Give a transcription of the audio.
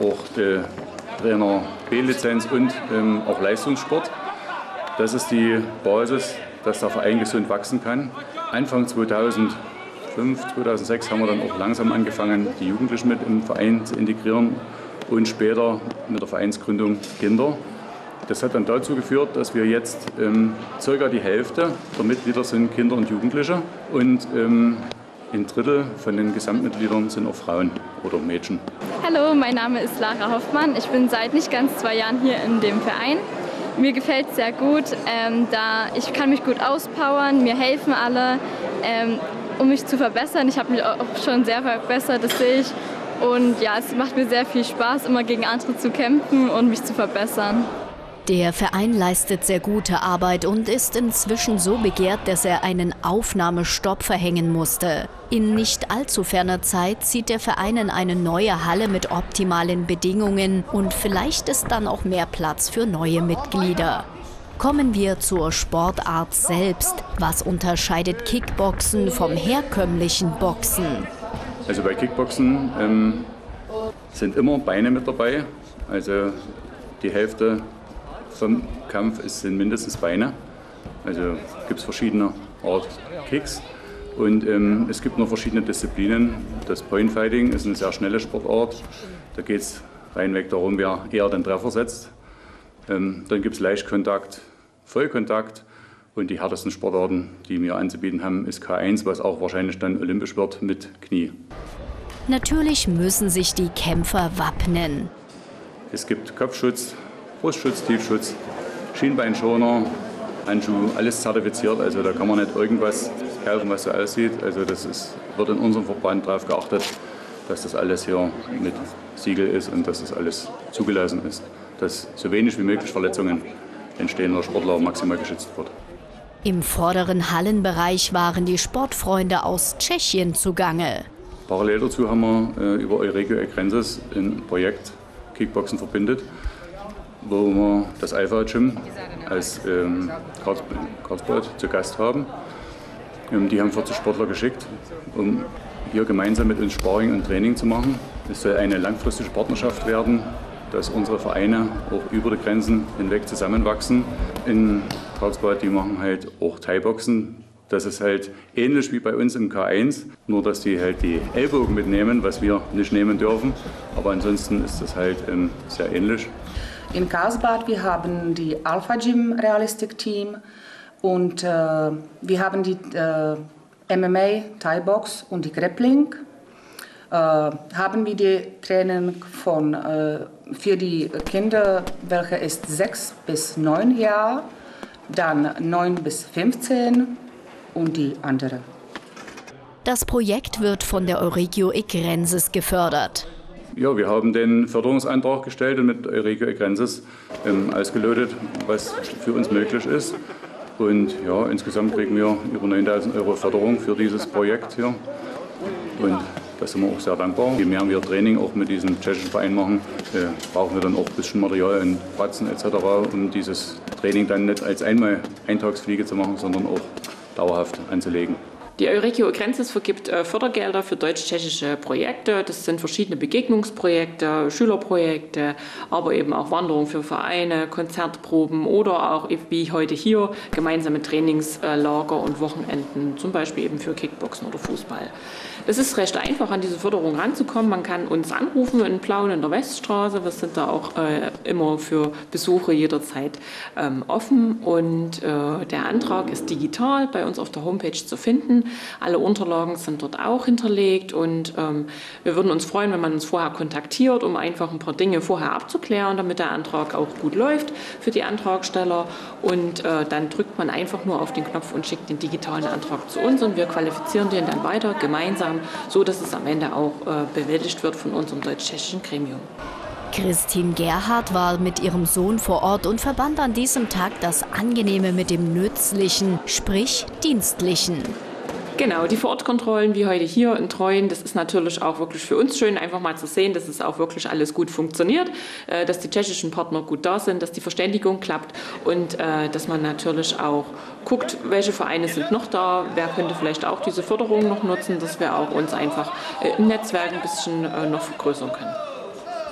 auch Trainer B-Lizenz und auch Leistungssport. Das ist die Basis, dass der Verein gesund wachsen kann. Anfang 2005, 2006 haben wir dann auch langsam angefangen, die Jugendlichen mit im Verein zu integrieren und später mit der Vereinsgründung Kinder. Das hat dann dazu geführt, dass wir jetzt circa die Hälfte der Mitglieder sind Kinder und Jugendliche und ein Drittel von den Gesamtmitgliedern sind auch Frauen oder Mädchen. Hallo, mein Name ist Lara Hoffmann. Ich bin seit nicht ganz 2 Jahren hier in dem Verein. Mir gefällt es sehr gut, da ich kann mich gut auspowern, mir helfen alle, um mich zu verbessern. Ich habe mich auch schon sehr verbessert, das sehe ich. Und ja, es macht mir sehr viel Spaß, immer gegen andere zu kämpfen und mich zu verbessern. Der Verein leistet sehr gute Arbeit und ist inzwischen so begehrt, dass er einen Aufnahmestopp verhängen musste. In nicht allzu ferner Zeit zieht der Verein in eine neue Halle mit optimalen Bedingungen und vielleicht ist dann auch mehr Platz für neue Mitglieder. Kommen wir zur Sportart selbst. Was unterscheidet Kickboxen vom herkömmlichen Boxen? Also bei Kickboxen sind immer Beine mit dabei. Also die Hälfte vom Kampf sind mindestens Beine. Also gibt es verschiedene Art Kicks. Und es gibt noch verschiedene Disziplinen. Das Pointfighting ist eine sehr schnelle Sportart. Da geht es reinweg darum, wer eher den Treffer setzt. Dann gibt es Leichtkontakt, Vollkontakt. Und die härtesten Sportarten, die wir anzubieten haben, ist K1, was auch wahrscheinlich dann olympisch wird mit Knie. Natürlich müssen sich die Kämpfer wappnen. Es gibt Kopfschutz, Brustschutz, Tiefschutz, Schienbeinschoner, Handschuhe, alles zertifiziert. Also da kann man nicht irgendwas kaufen, was so aussieht. Also wird in unserem Verband darauf geachtet, dass das alles hier mit Siegel ist und dass das alles zugelassen ist. Dass so wenig wie möglich Verletzungen entstehen oder Sportler maximal geschützt wird. Im vorderen Hallenbereich waren die Sportfreunde aus Tschechien zugange. Parallel dazu haben wir über Euregio Egrenses ein Projekt Kickboxen verbindet, wo wir das Alpha Gym als Karlsbad zu Gast haben. Die haben 40 Sportler geschickt, um hier gemeinsam mit uns Sparring und Training zu machen. Es soll eine langfristige Partnerschaft werden, dass unsere Vereine auch über die Grenzen hinweg zusammenwachsen. In Karlsbad, die machen halt auch Thai-Boxen. Das ist halt ähnlich wie bei uns im K1, nur dass die halt die Ellbogen mitnehmen, was wir nicht nehmen dürfen. Aber ansonsten ist das halt sehr ähnlich. In Karlsbad wir haben die Alpha Gym Realistic Team und wir haben die MMA, Thai-Box und die Grappling. Haben wir die Training für die Kinder, welche ist 6 bis 9 Jahre, dann 9 bis 15 und die andere. Das Projekt wird von der Euregio Egrenses gefördert. Ja, wir haben den Förderungsantrag gestellt und mit Euregio Egrenses ausgelotet, was für uns möglich ist. Und ja, insgesamt kriegen wir über 9.000 € Förderung für dieses Projekt hier. Und da sind wir auch sehr dankbar. Je mehr wir Training auch mit diesem tschechischen Verein machen, brauchen wir dann auch ein bisschen Material und Pratzen etc., um dieses Training dann nicht als Eintagsfliege zu machen, sondern auch dauerhaft anzulegen. Die Euregio Egrenses vergibt Fördergelder für deutsch-tschechische Projekte. Das sind verschiedene Begegnungsprojekte, Schülerprojekte, aber eben auch Wanderungen für Vereine, Konzertproben oder auch wie heute hier gemeinsame Trainingslager und Wochenenden, zum Beispiel eben für Kickboxen oder Fußball. Es ist recht einfach, an diese Förderung ranzukommen. Man kann uns anrufen in Plauen in der Weststraße. Wir sind da auch immer für Besuche jederzeit offen. Und der Antrag ist digital bei uns auf der Homepage zu finden. Alle Unterlagen sind dort auch hinterlegt. Und wir würden uns freuen, wenn man uns vorher kontaktiert, um einfach ein paar Dinge vorher abzuklären, damit der Antrag auch gut läuft für die Antragsteller. Und dann drückt man einfach nur auf den Knopf und schickt den digitalen Antrag zu uns. Und wir qualifizieren den dann weiter gemeinsam, so dass es am Ende auch bewältigt wird von unserem deutsch-tschechischen Gremium. Christine Gerhardt war mit ihrem Sohn vor Ort und verband an diesem Tag das Angenehme mit dem Nützlichen, sprich Dienstlichen. Genau, die Vorortkontrollen wie heute hier in Treuen, das ist natürlich auch wirklich für uns schön, einfach mal zu sehen, dass es auch wirklich alles gut funktioniert, dass die tschechischen Partner gut da sind, dass die Verständigung klappt und dass man natürlich auch guckt, welche Vereine sind noch da, wer könnte vielleicht auch diese Förderung noch nutzen, dass wir auch uns einfach im Netzwerk ein bisschen noch vergrößern können.